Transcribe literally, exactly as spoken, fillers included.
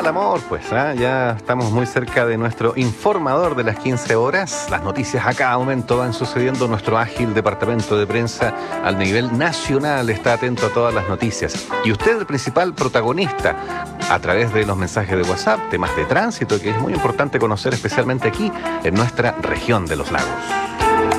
amor, pues, ¿eh? Ya estamos muy cerca de nuestro informador de las quince horas. Las noticias a cada momento van sucediendo. Nuestro ágil departamento de prensa al nivel nacional está atento a todas las noticias. Y usted, el principal protagonista, a través de los mensajes de WhatsApp, temas de tránsito, que es muy importante conocer, especialmente aquí en nuestra región de los lagos.